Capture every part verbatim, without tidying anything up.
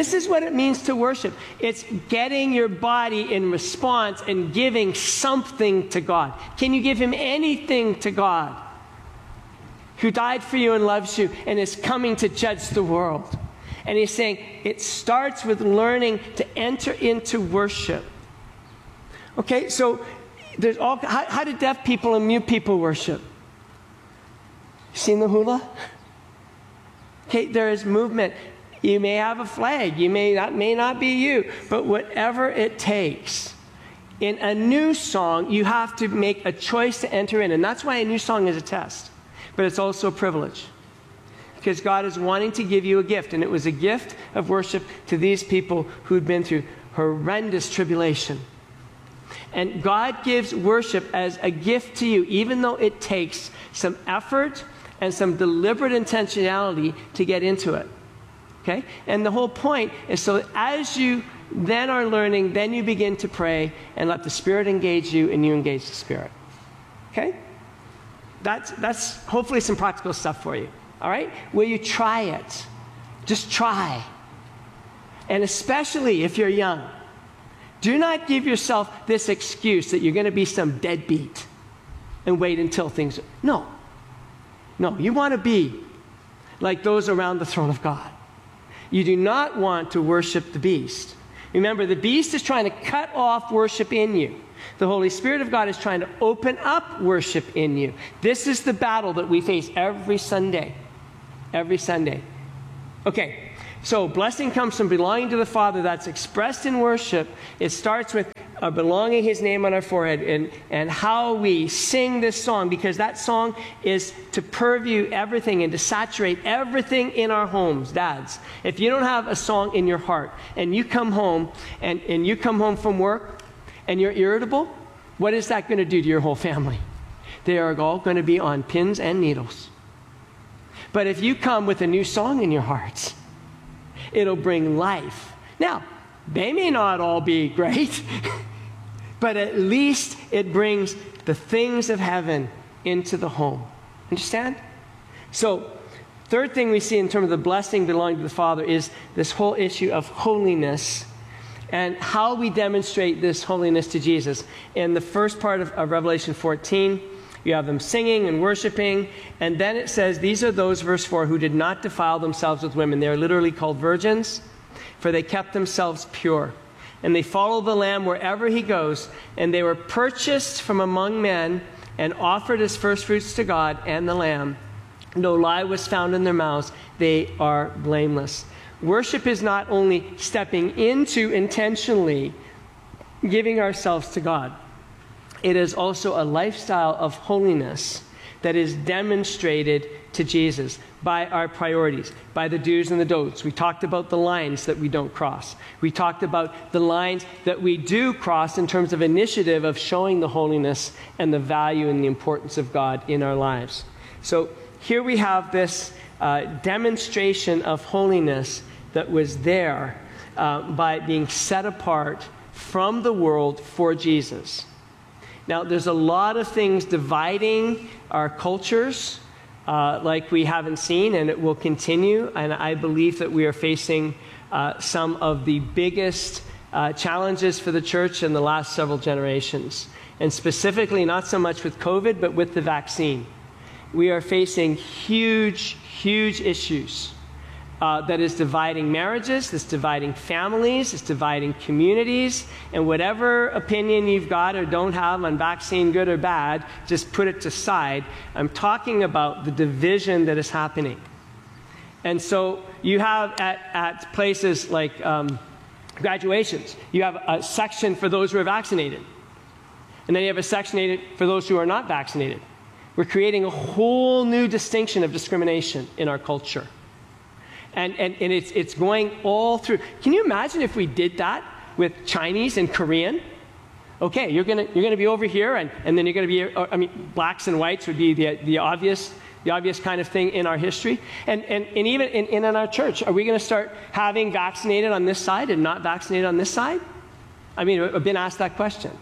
this is what it means to worship. It's getting your body in response and giving something to God. Can you give him anything to God, who died for you and loves you and is coming to judge the world? And he's saying it starts with learning to enter into worship. Okay, so there's all, how, how do deaf people and mute people worship? You seen the hula? Okay, there is movement. You may have a flag. You may not, may not be you. But whatever it takes. In a new song, you have to make a choice to enter in. And that's why a new song is a test. But it's also a privilege. Because God is wanting to give you a gift. And it was a gift of worship to these people who'd been through horrendous tribulation. And God gives worship as a gift to you, even though it takes some effort and some deliberate intentionality to get into it. Okay? And the whole point is so as you then are learning, then you begin to pray and let the Spirit engage you and you engage the Spirit. Okay? That's, that's hopefully some practical stuff for you. All right? Will you try it? Just try. And especially if you're young, do not give yourself this excuse that you're going to be some deadbeat and wait until things... No. No, you want to be like those around the throne of God. You do not want to worship the beast. Remember, the beast is trying to cut off worship in you. The Holy Spirit of God is trying to open up worship in you. This is the battle that we face every Sunday. Every Sunday. Okay, so blessing comes from belonging to the Father. That's expressed in worship. It starts with uh, belonging his name on our forehead and, and how we sing this song, because that song is to purview everything and to saturate everything in our homes. Dads, if you don't have a song in your heart and you come home and, and you come home from work and you're irritable, what is that going to do to your whole family? They are all going to be on pins and needles. But if you come with a new song in your hearts, it'll bring life. Now, they may not all be great, but at least it brings the things of heaven into the home. Understand? So, third thing we see in terms of the blessing belonging to the Father is this whole issue of holiness and how we demonstrate this holiness to Jesus. In the first part of, of Revelation fourteen, you have them singing and worshiping, and then it says, these are those, verse four, who did not defile themselves with women. They are literally called virgins, for they kept themselves pure. And they follow the Lamb wherever he goes, and they were purchased from among men and offered as firstfruits to God and the Lamb. No lie was found in their mouths. They are blameless. Worship is not only stepping into intentionally giving ourselves to God. It is also a lifestyle of holiness that is demonstrated to Jesus by our priorities, by the do's and the don'ts. We talked about the lines that we don't cross. We talked about the lines that we do cross in terms of initiative of showing the holiness and the value and the importance of God in our lives. So here we have this uh, demonstration of holiness that was there uh, by being set apart from the world for Jesus. Now, there's a lot of things dividing our cultures uh, like we haven't seen, and it will continue. And I believe that we are facing uh, some of the biggest uh, challenges for the church in the last several generations. And specifically, not so much with COVID, but with the vaccine. We are facing huge, huge issues Uh, that is dividing marriages, that's dividing families, it's dividing communities, and whatever opinion you've got or don't have on vaccine, good or bad, just put it aside. I'm talking about the division that is happening. And so you have at, at places like um, graduations, you have a section for those who are vaccinated, and then you have a section for those who are not vaccinated. We're creating a whole new distinction of discrimination in our culture. And, and, and it's, it's going all through. Can you imagine if we did that with Chinese and Korean? Okay, you're going you're gonna be over here, and, and then you're going to be, I mean, blacks and whites would be the, the, obvious, the obvious kind of thing in our history. And, and, and even in, in our church, are we going to start having vaccinated on this side and not vaccinated on this side? I mean, I've been asked that question.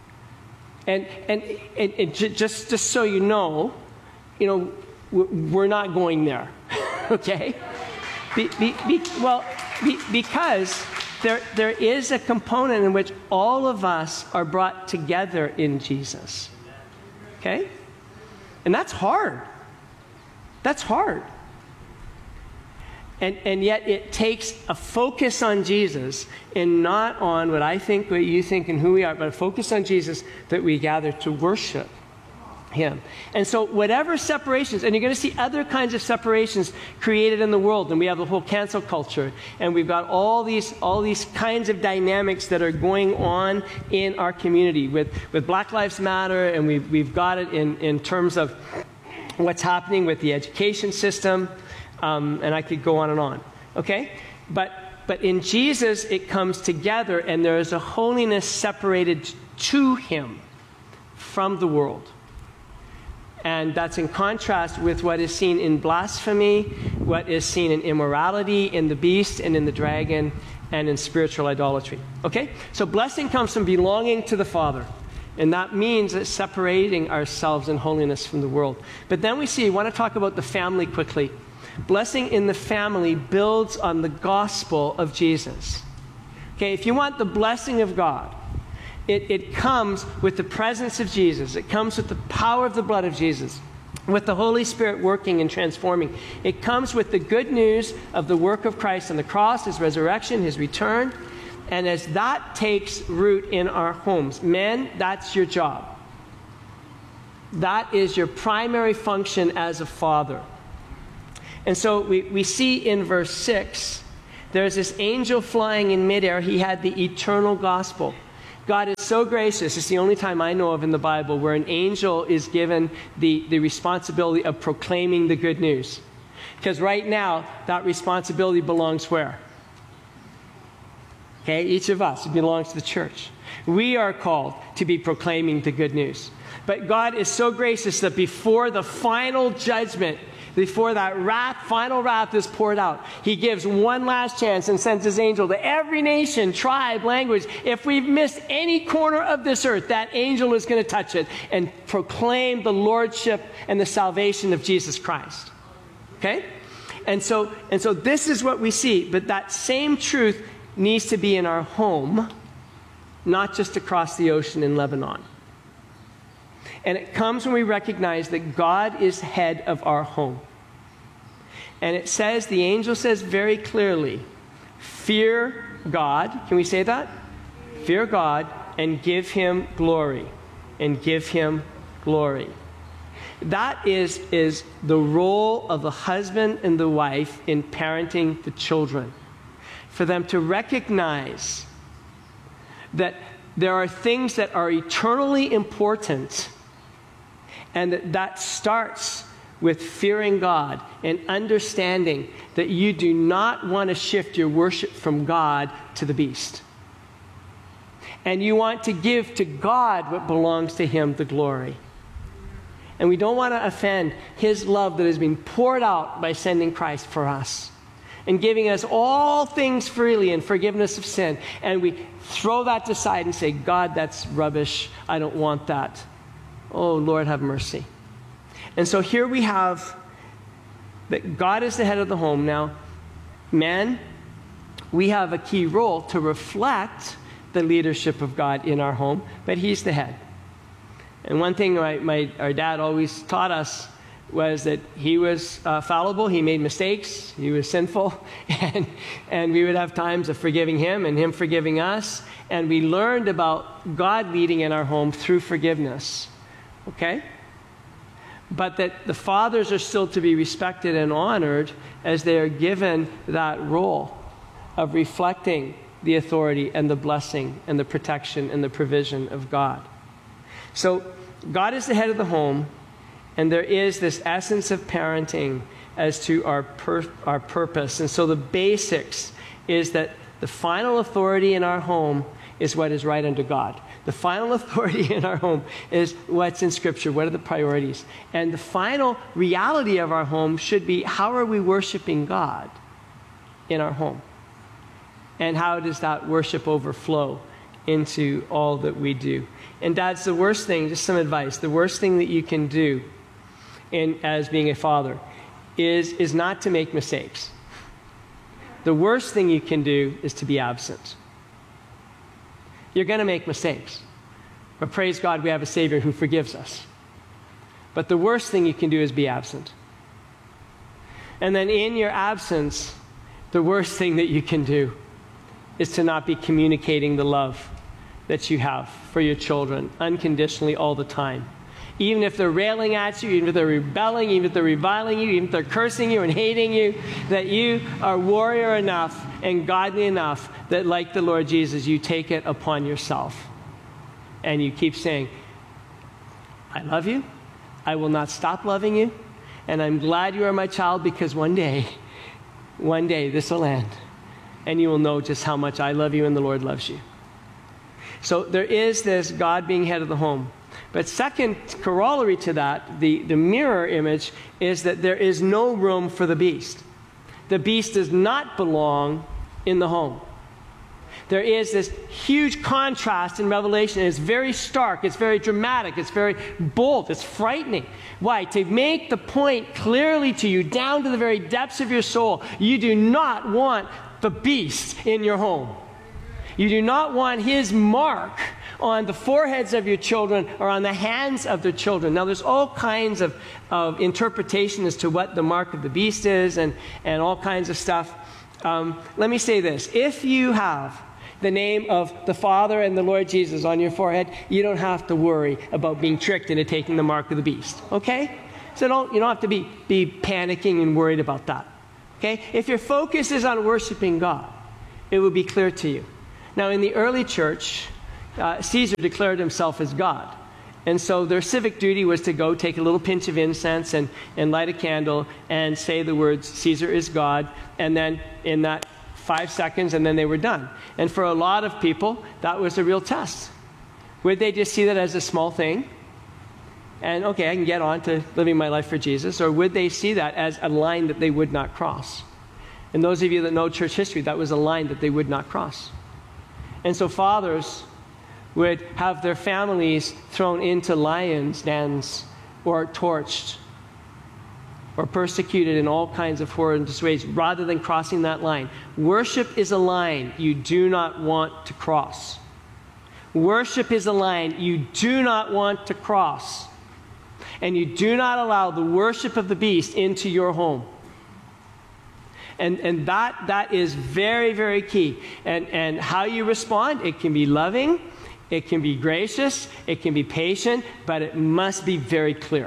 And, and, and, and just, just so you know, you know, we're not going there, okay? Be, be, be, well, be, because there, there is a component in which all of us are brought together in Jesus. Okay? And that's hard. That's hard. And, and yet it takes a focus on Jesus and not on what I think, what you think, and who we are, but a focus on Jesus that we gather to worship him. And so whatever separations, and you're going to see other kinds of separations created in the world, and we have the whole cancel culture, and we've got all these all these kinds of dynamics that are going on in our community with, with Black Lives Matter, and we've, we've got it in, in terms of what's happening with the education system, um, and I could go on and on, okay? But, but in Jesus, it comes together, and there is a holiness separated to him from the world. And that's in contrast with what is seen in blasphemy, what is seen in immorality, in the beast, and in the dragon, and in spiritual idolatry. Okay? So blessing comes from belonging to the Father. And that means it's separating ourselves in holiness from the world. But then we see, I want to talk about the family quickly. Blessing in the family builds on the gospel of Jesus. Okay, if you want the blessing of God, It, it comes with the presence of Jesus. It comes with the power of the blood of Jesus, with the Holy Spirit working and transforming. It comes with the good news of the work of Christ on the cross, his resurrection, his return. And as that takes root in our homes, men, that's your job. That is your primary function as a father. And so we, we see in verse six, there's this angel flying in midair. He had the eternal gospel. God is so gracious. It's the only time I know of in the Bible where an angel is given the, the responsibility of proclaiming the good news. Because right now, that responsibility belongs where? Okay, each of us. It belongs to the church. We are called to be proclaiming the good news. But God is so gracious that before the final judgment, before that wrath, final wrath is poured out, he gives one last chance and sends his angel to every nation, tribe, language. If we've missed any corner of this earth, that angel is going to touch it and proclaim the lordship and the salvation of Jesus Christ. Okay? And so, and so this is what we see. But that same truth needs to be in our home, not just across the ocean in Lebanon. And it comes when we recognize that God is head of our home. And it says, the angel says very clearly, fear God. Can we say that? Fear God and give him glory. And give him glory. That is, is the role of the husband and the wife in parenting the children. For them to recognize that there are things that are eternally important, and that that starts with fearing God and understanding that you do not want to shift your worship from God to the beast. And you want to give to God what belongs to him, the glory. And we don't want to offend his love that has been poured out by sending Christ for us and giving us all things freely and forgiveness of sin. And we throw that aside and say, God, that's rubbish. I don't want that. Oh, Lord, have mercy. And so here we have that God is the head of the home. Now, men, we have a key role to reflect the leadership of God in our home, but he's the head. And one thing my, my, our dad always taught us was that he was uh, fallible, he made mistakes, he was sinful, and, and we would have times of forgiving him and him forgiving us, and we learned about God leading in our home through forgiveness. Okay? But that the fathers are still to be respected and honored as they are given that role of reflecting the authority and the blessing and the protection and the provision of God. So God is the head of the home, and there is this essence of parenting as to our, pur- our purpose. And so the basics is that the final authority in our home is what is right under God. The final authority in our home is what's in Scripture. What are the priorities? And the final reality of our home should be, how are we worshiping God in our home? And how does that worship overflow into all that we do? And dads, the worst thing, just some advice, the worst thing that you can do in, as being a father is, is not to make mistakes. The worst thing you can do is to be absent. You're going to make mistakes. But praise God, we have a Savior who forgives us. But the worst thing you can do is be absent. And then in your absence, the worst thing that you can do is to not be communicating the love that you have for your children unconditionally all the time. Even if they're railing at you, even if they're rebelling, even if they're reviling you, even if they're cursing you and hating you, that you are warrior enough and godly enough that, like the Lord Jesus, you take it upon yourself. And you keep saying, I love you. I will not stop loving you. And I'm glad you are my child, because one day, one day this will end. And you will know just how much I love you and the Lord loves you. So there is this God being head of the home. But second corollary to that, the, the mirror image, is that there is no room for the beast. The beast does not belong in the home. There is this huge contrast in Revelation. It's very stark, it's very dramatic, it's very bold, it's frightening. Why? To make the point clearly to you, down to the very depths of your soul, you do not want the beast in your home. You do not want his mark on the foreheads of your children or on the hands of their children. Now, there's all kinds of, of interpretation as to what the mark of the beast is, and, and all kinds of stuff. Um, let me say this. If you have the name of the Father and the Lord Jesus on your forehead, you don't have to worry about being tricked into taking the mark of the beast. Okay? So don't, you don't have to be, be panicking and worried about that. Okay? If your focus is on worshiping God, it will be clear to you. Now, in the early church, uh, Caesar declared himself as God. And so their civic duty was to go take a little pinch of incense and, and light a candle and say the words, Caesar is God, and then in that five seconds, and then they were done. And for a lot of people, that was a real test. Would they just see that as a small thing? And, okay, I can get on to living my life for Jesus. Or would they see that as a line that they would not cross? And those of you that know church history, that was a line that they would not cross. And so fathers would have their families thrown into lions' dens or torched or persecuted in all kinds of horrendous ways rather than crossing that line. Worship is a line you do not want to cross. Worship is a line you do not want to cross. And you do not allow the worship of the beast into your home. And, and that, that is very, very key. And, and how you respond, it can be loving, it can be gracious, it can be patient, but it must be very clear.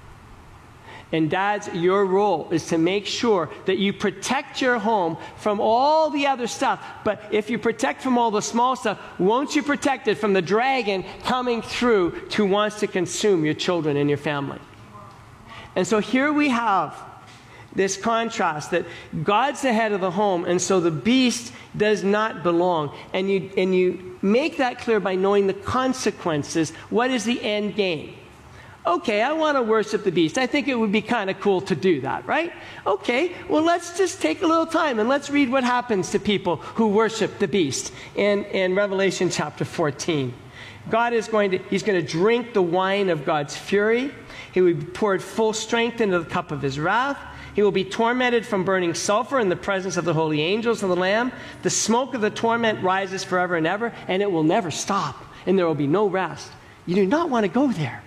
And dads, your role is to make sure that you protect your home from all the other stuff. But if you protect from all the small stuff, won't you protect it from the dragon coming through who wants to consume your children and your family? And so here we have this contrast that God's the head of the home, and so the beast does not belong. And you, and you make that clear by knowing the consequences. What is the end game? Okay, I want to worship the beast. I think it would be kind of cool to do that, right? Okay, well, let's just take a little time and let's read what happens to people who worship the beast in, in Revelation chapter fourteen. God is going to, he's going to drink the wine of God's fury. He will be poured full strength into the cup of his wrath. He will be tormented from burning sulfur in the presence of the holy angels and the Lamb. The smoke of the torment rises forever and ever, and it will never stop, and there will be no rest. You do not want to go there.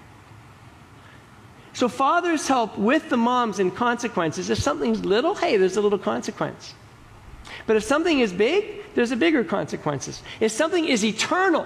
So fathers help with the moms in consequences. If something's little, hey, there's a little consequence. But if something is big, there's a bigger consequences. If something is eternal,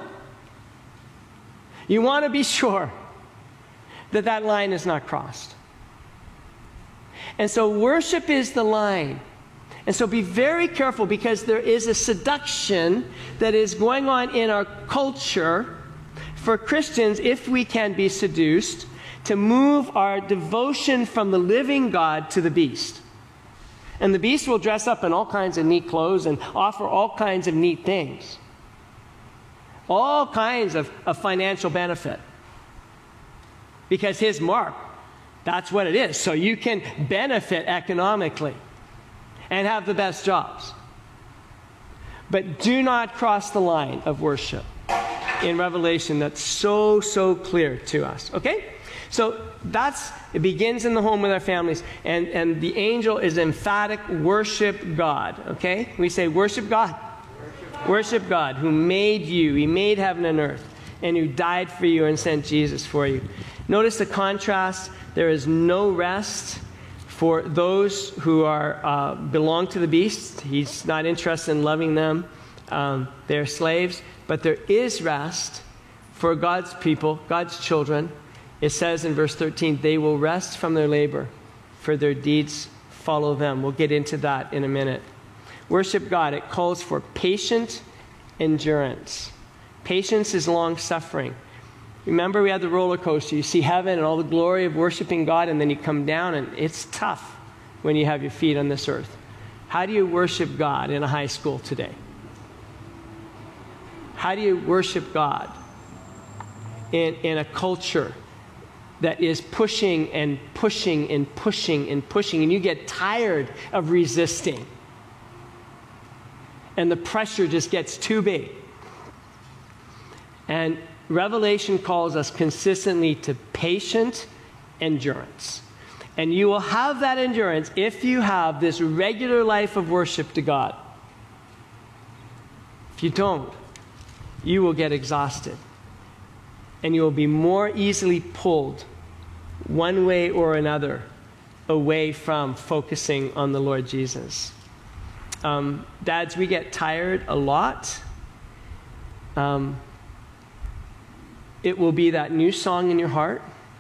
you want to be sure that that line is not crossed. And so worship is the line. And so be very careful, because there is a seduction that is going on in our culture for Christians, if we can be seduced, to move our devotion from the living God to the beast. And the beast will dress up in all kinds of neat clothes and offer all kinds of neat things. All kinds of, of financial benefit. Because his mark, that's what it is. So you can benefit economically and have the best jobs. But do not cross the line of worship in Revelation. That's so, so clear to us. Okay? So that's, it begins in the home with our families. And, and the angel is emphatic, worship God, okay? We say, worship God. Worship God. Worship God, who made you. He made heaven and earth, and who died for you and sent Jesus for you. Notice the contrast. There is no rest for those who are uh, belong to the beast. He's not interested in loving them. Um, they're slaves. But there is rest for God's people, God's children. It says in verse thirteen, they will rest from their labor, for their deeds follow them. We'll get into that in a minute. Worship God. It calls for patient endurance. Patience is long-suffering. Remember, we had the roller coaster. You see heaven and all the glory of worshiping God, and then you come down, and it's tough when you have your feet on this earth. How do you worship God in a high school today? How do you worship God in, in a culture that is pushing and pushing and pushing and pushing, and you get tired of resisting, and the pressure just gets too big? And Revelation calls us consistently to patient endurance. And you will have that endurance if you have this regular life of worship to God. If you don't, you will get exhausted. And you will be more easily pulled one way or another away from focusing on the Lord Jesus. Um, dads, we get tired a lot. Um, it will be that new song in your heart.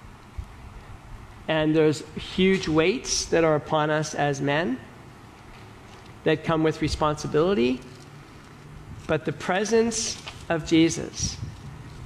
And there's huge weights that are upon us as men that come with responsibility. But the presence of Jesus